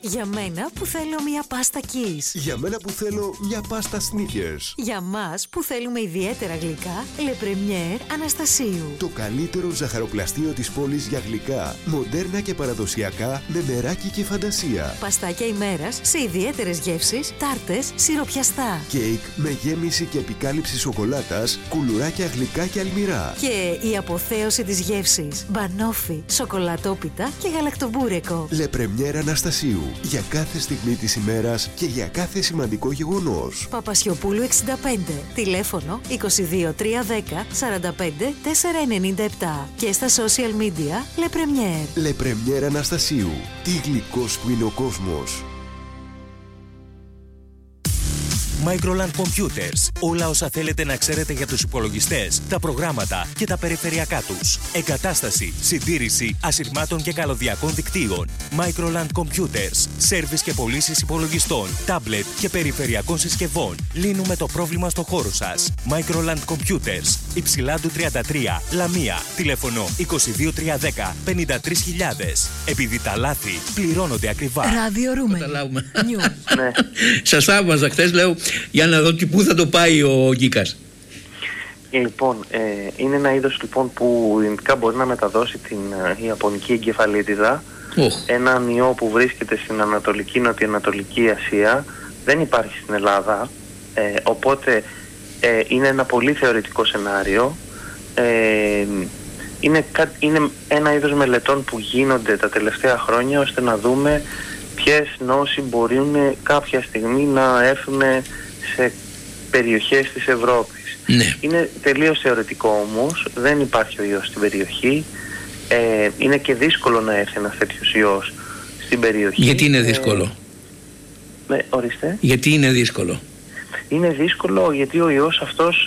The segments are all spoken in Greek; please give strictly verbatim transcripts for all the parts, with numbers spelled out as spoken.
Για μένα που θέλω μια πάστα Kiss. Για μένα που θέλω μια πάστα Snickers. Για μας που θέλουμε ιδιαίτερα γλυκά, Le Premier Αναστασίου. Το καλύτερο ζαχαροπλαστείο της πόλης για γλυκά, μοντέρνα και παραδοσιακά, με μεράκι και φαντασία. Παστάκια ημέρας σε ιδιαίτερες γεύσεις, τάρτες, σιροπιαστά. Κέικ με γέμιση και επικάλυψη σοκολάτας, κουλουράκια γλυκά και αλμυρά. Και η αποθέωση της γεύσης, μπανόφι, σοκολατόπιτα και γαλακτομπούρεκο. Le Premier Αναστασίου. Για κάθε στιγμή της ημέρας και για κάθε σημαντικό γεγονός. Παπασιοπούλου εξήντα πέντε. Τηλέφωνο είκοσι δύο τριακόσια δέκα σαράντα πέντε τετρακόσια ενενήντα επτά. Και στα social media Le Premier. Le Premier Αναστασίου. Τι γλυκός που είναι ο κόσμος. Microland Computers. Όλα όσα θέλετε να ξέρετε για τους υπολογιστές, τα προγράμματα και τα περιφερειακά τους. Εγκατάσταση, συντήρηση ασυρμάτων και καλωδιακών δικτύων. Microland Computers. Σέρβις και πωλήσεις υπολογιστών, τάμπλετ και περιφερειακών συσκευών. Λύνουμε το πρόβλημα στο χώρο σας. Microland Computers. Υψηλάντου τριάντα τρία, Λαμία. Τηλέφωνο είκοσι δύο τριακόσια δέκα πενήντα τρεις χιλιάδες. Επειδή τα λάθη πληρώνονται ακριβά. Ράδιο Ρούμενη. Ναι. Σας θαύμαζα χθες, λέω, για να δω τι πού θα το πάει ο Γκίκας. Λοιπόν, ε, είναι ένα είδος λοιπόν που δυνητικά μπορεί να μεταδώσει την ε, ιαπωνική εγκεφαλίτιδα. Oh. Έναν ιό που βρίσκεται στην Ανατολική Νοτιοανατολική Ασία. Δεν υπάρχει στην Ελλάδα. Ε, οπότε ε, είναι ένα πολύ θεωρητικό σενάριο. Ε, είναι, είναι ένα είδος μελετών που γίνονται τα τελευταία χρόνια ώστε να δούμε ποιες νόσοι μπορούν κάποια στιγμή να έρθουν σε περιοχές της Ευρώπης. Ναι. Είναι τελείως θεωρητικό όμως, δεν υπάρχει ο ιός στην περιοχή. Ε, είναι και δύσκολο να έρθει ένας τέτοιος ιός στην περιοχή. Γιατί είναι δύσκολο? Ε, ε, ορίστε. Γιατί είναι δύσκολο? Είναι δύσκολο γιατί ο ιός αυτός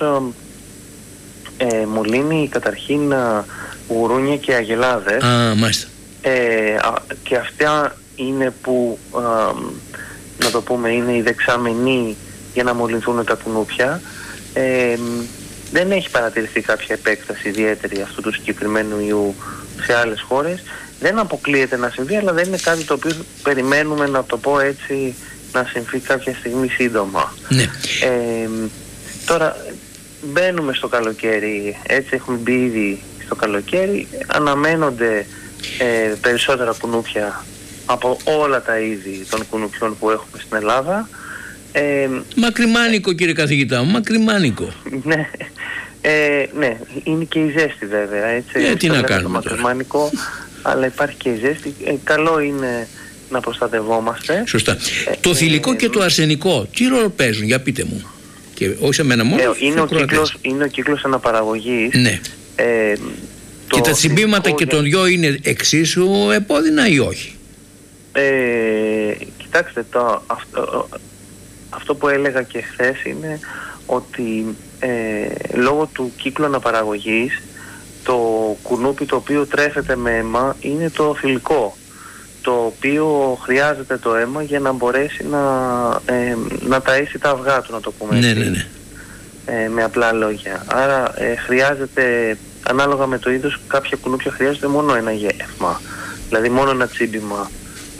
ε, ε, μολύνει καταρχήν ε, γουρούνια και αγελάδες. Α, μάλιστα. Ε, και αυτά είναι που, ε, να το πούμε, είναι οι δεξαμενοί για να μολυνθούν τα κουνούπια. Ε, δεν έχει παρατηρηθεί κάποια επέκταση ιδιαίτερη αυτού του συγκεκριμένου ιού σε άλλες χώρες. Δεν αποκλείεται να συμβεί, αλλά δεν είναι κάτι το οποίο περιμένουμε, να το πω έτσι, να συμβεί κάποια στιγμή σύντομα. Ναι. Ε, τώρα μπαίνουμε στο καλοκαίρι, έτσι έχουμε μπει ήδη στο καλοκαίρι, αναμένονται ε, περισσότερα κουνούπια από όλα τα είδη των κουνουπιών που έχουμε στην Ελλάδα. Ε, μακριμάνικο κύριε καθηγητά μου, μακριμάνικο. Ναι, ε, ναι, είναι και η ζέστη βέβαια, έτσι. Ε, τι να κάνουμε μακριμάνικο, αλλά υπάρχει και η ζέστη. Ε, καλό είναι να προστατευόμαστε. Σωστά. Ε, το ε, θηλυκό ε, και το αρσενικό, τι ρόλο παίζουν, για πείτε μου. Και όχι σε μένα μόνο. Ε, είναι, ο κύκλος, είναι ο κύκλος αναπαραγωγής. Ναι. Ε, και τα τσιμπήματα και των δυο είναι εξίσου επώδυνα ή όχι? Ε, κοιτάξτε, το, αυτό, αυτό που έλεγα και χθες είναι ότι ε, λόγω του κύκλου αναπαραγωγής το κουνούπι το οποίο τρέφεται με αίμα είναι το θηλυκό, το οποίο χρειάζεται το αίμα για να μπορέσει να, ε, να ταΐσει τα αυγά του, να το πούμε ναι, έτσι, ναι, ναι. Ε, με απλά λόγια. Άρα ε, χρειάζεται, ανάλογα με το είδος, κάποια κουνούπια χρειάζεται μόνο ένα γεύμα, δηλαδή μόνο ένα τσίμπημα